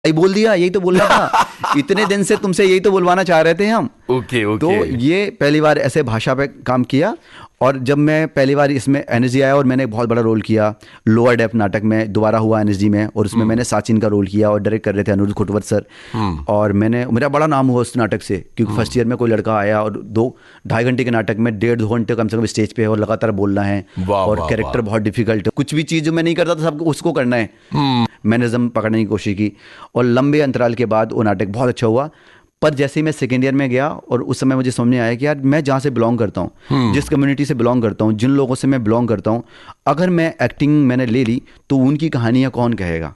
भाई बोल दिया, यही तो बोलना था। इतने दिन से तुमसे यही तो बुलवाना चाह रहे थे हम। ओके। तो ये पहली बार ऐसे भाषा पे काम किया। और जब मैं पहली बार इसमें एनएसजी आया और मैंने बहुत बड़ा रोल किया लोअर डेप्थ नाटक में, दोबारा हुआ एनएसजी में, और उसमें मैंने साचिन का रोल किया और डायरेक्ट कर रहे थे अनुरुद्ध खुटवत सर। और मेरा बड़ा नाम हुआ उस नाटक से, क्योंकि फर्स्ट ईयर में कोई लड़का आया और 2-2.5 घंटे के नाटक में 1.5-2 घंटे कम से कम स्टेज पे है और लगातार बोलना है। और कैरेक्टर बहुत डिफिकल्ट है, कुछ भी चीज़ जो मैं नहीं करता था सब उसको करना है। मैनरिज्म पकड़ने की कोशिश की और लंबे अंतराल के बाद वो नाटक बहुत अच्छा हुआ। पर जैसे ही मैं सेकेंड ईयर में गया और उस समय मुझे समझ में आया कि यार मैं जहाँ से बिलोंग करता हूँ, जिस कम्युनिटी से बिलोंग करता हूँ, जिन लोगों से मैं बिलोंग करता हूँ, अगर मैं एक्टिंग मैंने ले ली तो उनकी कहानियाँ कौन कहेगा।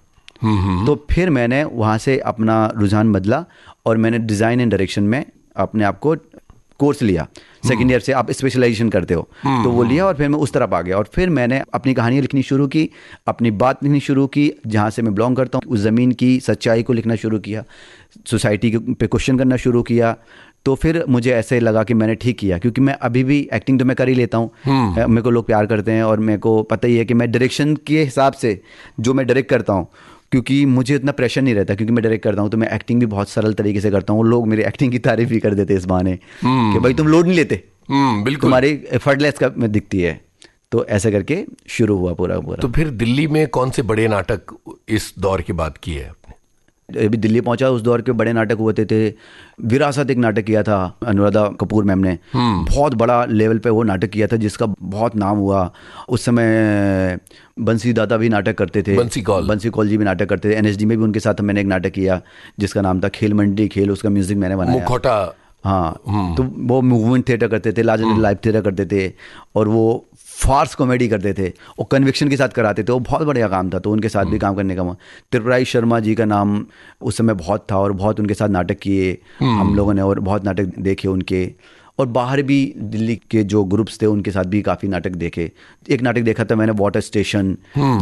तो फिर मैंने वहाँ से अपना रुझान बदला और मैंने डिज़ाइन एंड डायरेक्शन में अपने आप को कोर्स लिया। सेकेंड ईयर से आप स्पेशलाइजेशन करते हो, तो वो लिया और फिर मैं उस तरफ आ गया। और फिर मैंने अपनी कहानियाँ लिखनी शुरू की, अपनी बात लिखनी शुरू की, जहाँ से मैं बिलोंग करता हूँ उस ज़मीन की सच्चाई को लिखना शुरू किया, सोसाइटी पे क्वेश्चन करना शुरू किया। तो फिर मुझे ऐसे लगा कि मैंने ठीक किया, क्योंकि मैं अभी भी एक्टिंग तो मैं कर ही लेता हूँ। मेरे को लोग प्यार करते हैं और मेरे को पता ही है कि मैं डायरेक्शन के हिसाब से जो मैं डायरेक्ट करता हूँ, क्योंकि मुझे इतना प्रेशर नहीं रहता, क्योंकि मैं डायरेक्ट करता हूँ तो मैं एक्टिंग भी बहुत सरल तरीके से करता हूँ। लोग मेरी एक्टिंग की तारीफ भी कर देते इस बहाने कि भाई तुम लोड नहीं लेते, बिल्कुल तुम्हारी एफर्टलेस का में दिखती है। तो ऐसा करके शुरू हुआ पूरा। तो फिर दिल्ली में कौन से बड़े नाटक इस दौर की बात की है आपने? अभी दिल्ली पहुंचा, उस दौर के बड़े नाटक हुए थे। विरासत एक नाटक किया था अनुराधा कपूर मैम ने, बहुत बड़ा लेवल पे वो नाटक किया था जिसका बहुत नाम हुआ। उस समय बंसी दादा भी नाटक करते थे, बंसी कौल जी भी नाटक करते थे। एनएसडी में भी उनके साथ मैंने एक नाटक किया जिसका नाम था खेल मंडी खेल, उसका म्यूजिक मैंने बनाया। मुखौटा। हाँ, तो वो मूवमेंट थिएटर करते थे, लार्जर लाइव थिएटर करते थे और वो फार्स कॉमेडी करते थे और कन्विक्शन के साथ कराते थे। वो बहुत बढ़िया काम था, तो उनके साथ भी काम करने का मन। त्रिपुरारी शर्मा जी का नाम उस समय बहुत था और बहुत उनके साथ नाटक किए हम लोगों ने और बहुत नाटक देखे उनके। और बाहर भी दिल्ली के जो ग्रुप्स थे उनके साथ भी काफ़ी नाटक देखे। एक नाटक देखा था मैंने वाटर स्टेशन,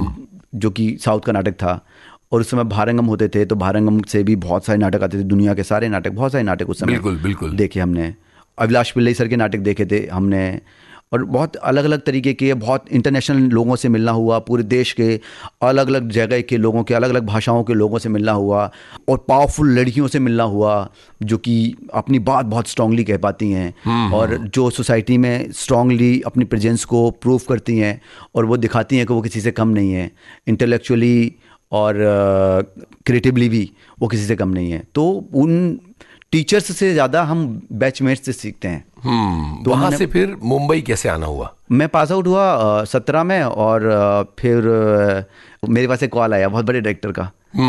जो कि साउथ का नाटक था। और उस समय भारंगम होते थे, तो भारंगम से भी बहुत सारे नाटक आते थे, दुनिया के सारे नाटक, बहुत सारे नाटक उस समय बिल्कुल देखे हमने। अभिलाष पिल्लई सर के नाटक देखे थे हमने और बहुत अलग अलग तरीके के, बहुत इंटरनेशनल लोगों से मिलना हुआ, पूरे देश के अलग अलग जगह के लोगों के, अलग अलग भाषाओं के लोगों से मिलना हुआ और पावरफुल लड़कियों से मिलना हुआ जो कि अपनी बात बहुत स्ट्रांगली कह पाती हैं और जो सोसाइटी में स्ट्रांगली अपनी प्रेजेंस को प्रूव करती हैं और वो दिखाती हैं कि वो किसी से कम नहीं है, इंटेलेक्चुअली और क्रिएटिवली भी वो किसी से कम नहीं है। तो उन टीचर्स से ज़्यादा हम बैचमेट्स से सीखते हैं। तो वहाँ से फिर मुंबई कैसे आना हुआ? मैं पास आउट हुआ 17 में और फिर मेरे पास एक कॉल आया बहुत बड़े डायरेक्टर का,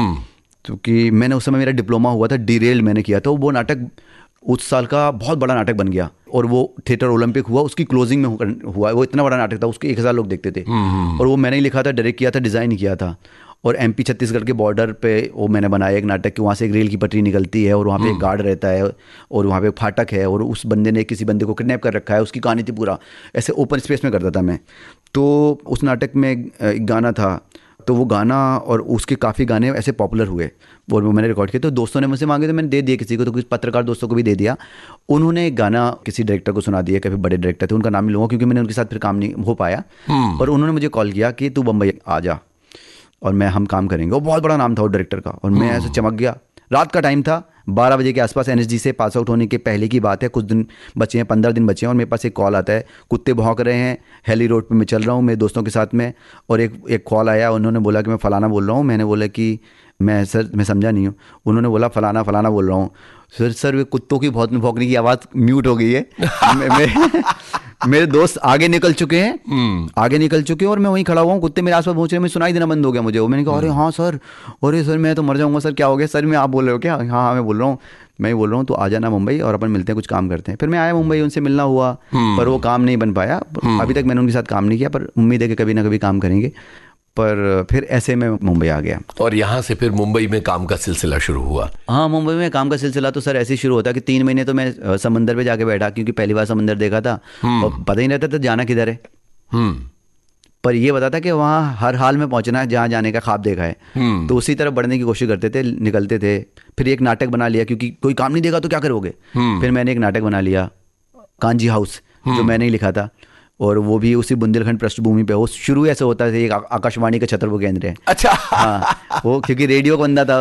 क्योंकि मैंने उस समय मेरा डिप्लोमा हुआ था, डीरेल मैंने किया था। वो नाटक उस साल का बहुत बड़ा नाटक बन गया और वो थिएटर ओलंपिक हुआ, उसकी क्लोजिंग में हुआ। वो इतना बड़ा नाटक था, उसके 1000 लोग देखते थे और वो मैंने ही लिखा था, डायरेक्ट किया था, डिज़ाइन किया था। और एमपी छत्तीसगढ़ के बॉर्डर पे वो मैंने बनाया एक नाटक कि वहाँ से एक रेल की पटरी निकलती है और वहाँ पे एक गार्ड रहता है और वहाँ पे एक फाटक है और उस बंदे ने किसी बंदे को किडनैप कर रखा है, उसकी कहानी थी पूरा। ऐसे ओपन स्पेस में करता था मैं। तो उस नाटक में एक गाना था, तो वो गाना और उसके काफ़ी गाने ऐसे पॉपुलर हुए और वो मैंने रिकॉर्ड किया। तो दोस्तों ने मुझसे मांगे तो मैंने दे दिया किसी को, तो कुछ पत्रकार दोस्तों को भी दे दिया। उन्होंने एक गाना किसी डायरेक्टर को सुना दिया, काफ़ी बड़े डायरेक्टर थे, उनका नाम नहीं लूँगा क्योंकि मैंने उनके साथ फिर काम नहीं हो पाया। और उन्होंने मुझे कॉल किया कि तू बम्बई आ जा और हम काम करेंगे। वो बहुत बड़ा नाम था वो डायरेक्टर का और मैं ऐसे चमक गया। रात का टाइम था, 12 बजे के आसपास, एनएसजी से पास आउट होने के पहले की बात है, कुछ दिन बचे हैं, 15 दिन बचे हैं। और मेरे पास एक कॉल आता है, कुत्ते भौंक रहे हैं, हेली रोड पे मैं चल रहा हूँ मेरे दोस्तों के साथ में, और एक कॉल आया, उन्होंने बोला कि मैं फ़लाना बोल रहा हूँ। मैंने बोला कि मैं समझा नहीं हूँ। उन्होंने बोला फ़लाना बोल रहा हूँ। सर वे कुत्तों की भौंकने की आवाज़ म्यूट हो गई है। मेरे दोस्त आगे निकल चुके हैं और मैं वहीं खड़ा हुआ हूँ, कुत्ते मेरे आसपास पहुँच रहे हैं, मुझे सुनाई देना बंद हो गया मुझे। मैंने कहा अरे हाँ सर, अरे सर मैं तो मर जाऊँगा सर, क्या हो गया सर? मैं आप बोल रहे हो क्या? हाँ मैं बोल रहा हूँ, मैं ही बोल रहा हूँ, तो आ जाना मुंबई और अपन मिलते हैं, कुछ काम करते हैं। फिर मैं आया मुंबई, उनसे मिलना हुआ पर वो काम नहीं बन पाया। अभी तक मैंने उनके साथ काम नहीं किया, पर उम्मीद है कि कभी ना कभी काम करेंगे। पर फिर ऐसे में मुंबई आ गया और यहाँ से फिर मुंबई में काम का सिलसिला शुरू हुआ। हाँ, मुंबई में काम का सिलसिला तो सर ऐसे ही शुरू होता कि 3 महीने तो मैं समंदर पे जाके बैठा, क्योंकि पहली बार समंदर देखा था और पता ही नहीं रहता था जाना किधर है। पर ये बताता कि वहाँ हर हाल में पहुँचना है, जहाँ जाने का ख्वाब देखा है। तो उसी तरफ बढ़ने की कोशिश करते थे, निकलते थे। फिर एक नाटक बना लिया, क्योंकि कोई काम नहीं देगा तो क्या करोगे। फिर मैंने एक नाटक बना लिया, कांजी हाउस, जो मैंने ही लिखा था और वो भी उसी बुंदेलखंड पृष्ठभूमि पे। वो शुरू ऐसे होता था, एक आकाशवाणी का छतरपुर केंद्र है। अच्छा। हाँ, वो क्योंकि रेडियो का बंदा था